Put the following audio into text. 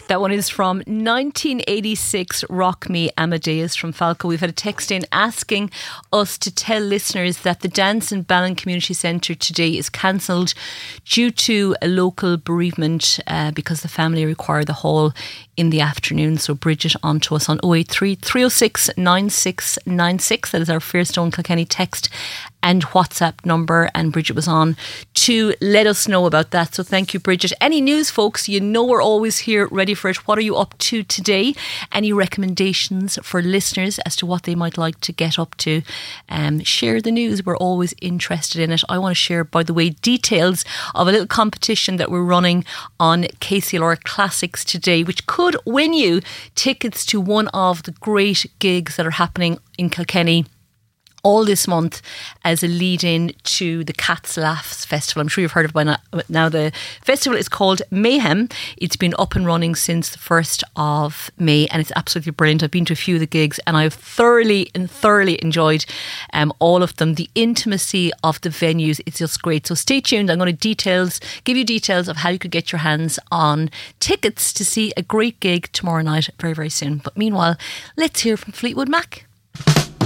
That one is from 1986, Rock Me Amadeus from Falco. We've had a text in asking us to tell listeners that the dance in Ballin Community Centre today is cancelled due to a local bereavement because the family require the hall in the afternoon. So Bridget on to us on 083 306 9696. That is our Fairstone Kilkenny text and WhatsApp number, and Bridget was on to let us know about that. So thank you, Bridget. Any news, folks? You know we're always here ready for it. What are you up to today? Any recommendations for listeners as to what they might like to get up to? Share the news. We're always interested in it. I want to share, by the way, details of a little competition that we're running on KCLR Classics today, which could win you tickets to one of the great gigs that are happening in Kilkenny all this month as a lead-in to the Cats Laughs Festival. I'm sure you've heard of it by now. The festival is called Mayhem. It's been up and running since the 1st of May and it's absolutely brilliant. I've been to a few of the gigs and I've thoroughly enjoyed all of them. The intimacy of the venues, it's just great. So stay tuned. I'm going to give you details of how you could get your hands on tickets to see a great gig tomorrow night very, very soon. But meanwhile, let's hear from Fleetwood Mac.